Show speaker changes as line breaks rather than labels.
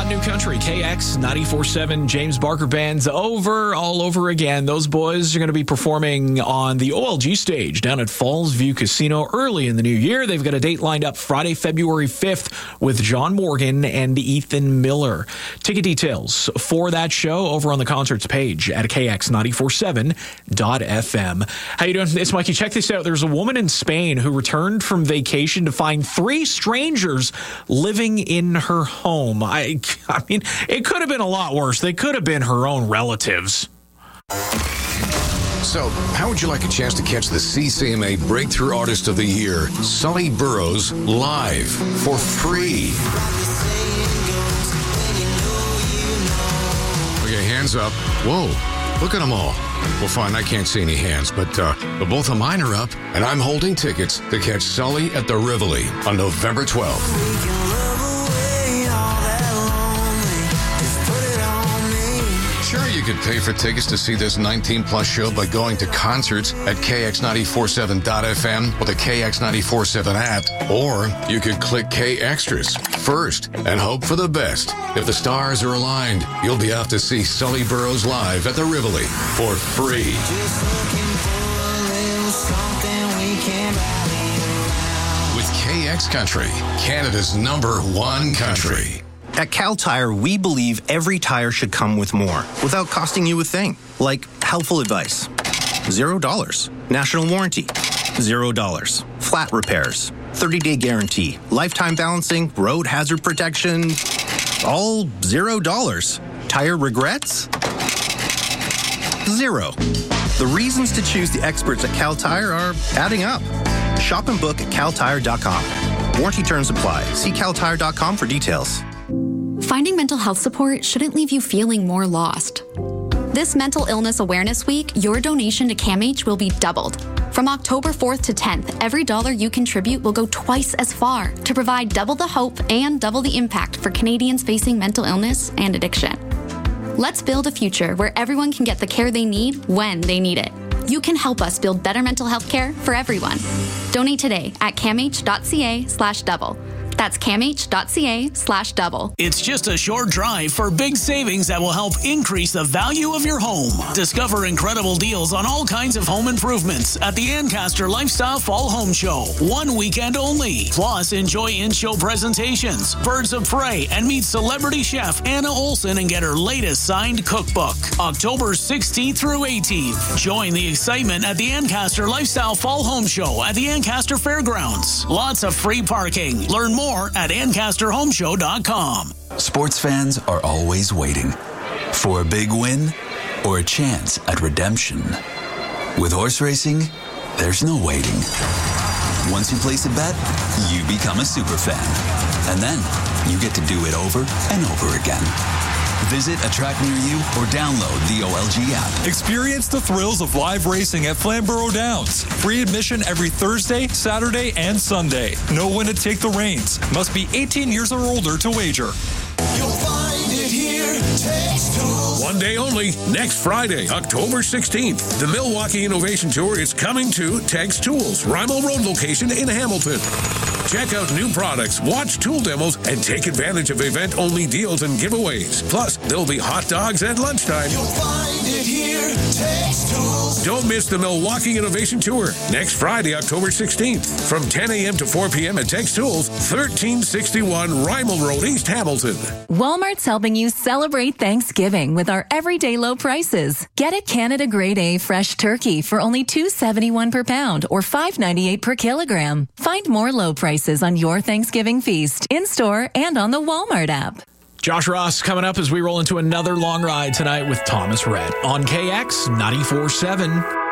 New Country, KX 94.7, James Barker Band's all over again. Those boys are going to be performing on the OLG stage down at Falls View Casino early in the new year. They've got a date lined up Friday, February 5th with John Morgan and Ethan Miller. Ticket details for that show over on the concerts page at kx947.fm. How you doing? It's Mikey. Check this out. There's a woman in Spain who returned from vacation to find 3 strangers living in her home. I mean, it could have been a lot worse. They could have been her own relatives.
So, how would you like a chance to catch the CCMA Breakthrough Artist of the Year, Sully Burrows, live for free? Okay, hands up. Whoa, look at them all. Well, fine, I can't see any hands, but both of mine are up, and I'm holding tickets to catch Sully at the Rivoli on November 12th. Sure, you could pay for tickets to see this 19-plus show by going to concerts at kx947.fm or the KX947 app, or you could click K Extras first and hope for the best. If the stars are aligned, you'll be off to see Sully Burrows live at the Rivoli for free. With KX Country, Canada's #1 country.
At Cal Tire, we believe every tire should come with more without costing you a thing. Like helpful advice, $0. National warranty, $0. Flat repairs, 30-day guarantee, lifetime balancing, road hazard protection, all $0. Tire regrets? 0. The reasons to choose the experts at Cal Tire are adding up. Shop and book at caltire.com. Warranty terms apply. See caltire.com for details.
Finding mental health support shouldn't leave you feeling more lost. This Mental Illness Awareness Week, your donation to CAMH will be doubled. From October 4th to 10th, every dollar you contribute will go twice as far to provide double the hope and double the impact for Canadians facing mental illness and addiction. Let's build a future where everyone can get the care they need when they need it. You can help us build better mental health care for everyone. Donate today at camh.ca/double. That's camh.ca/double.
It's just a short drive for big savings that will help increase the value of your home. Discover incredible deals on all kinds of home improvements at the Ancaster Lifestyle Fall Home Show. 1 weekend only. Plus, enjoy in-show presentations, Birds of Prey, and meet celebrity chef Anna Olsen and get her latest signed cookbook. October 16th through 18th. Join the excitement at the Ancaster Lifestyle Fall Home Show at the Ancaster Fairgrounds. Lots of free parking. Learn more at AncasterHomeshow.com.
Sports fans are always waiting for a big win or a chance at redemption. With horse racing, there's no waiting. Once you place a bet, you become a super fan. And then you get to do it over and over again. Visit a track near you or download the OLG app.
Experience the thrills of live racing at Flamborough Downs. Free admission every Thursday, Saturday, and Sunday. Know when to take the reins. Must be 18 years or older to wager.
You'll find it here. Tex Tools.
One day only, next Friday, October 16th. The Milwaukee Innovation Tour is coming to Tex Tools, Rymal Road location in Hamilton. Check out new products, watch tool demos, and take advantage of event-only deals and giveaways. Plus, there'll be hot dogs at lunchtime.
You'll find it here. Tex Tools.
Don't miss the Milwaukee Innovation Tour next Friday, October 16th, from 10 a.m. to 4 p.m. at Tex Tools, 1361 Rymal Road, East Hamilton.
Walmart's helping you celebrate Thanksgiving with our everyday low prices. Get a Canada Grade A fresh turkey for only $2.71 per pound or $5.98 per kilogram. Find more low prices on your Thanksgiving feast in-store and on the Walmart app.
Josh Ross coming up as we roll into another long ride tonight with Thomas Rhett on KX 94.7.